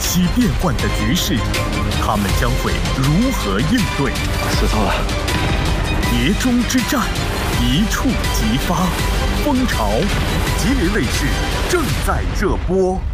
息变幻的局势，他们将会如何应对？ 石头了！ 碟中之战，一触即发，风潮，吉林卫视正在热播。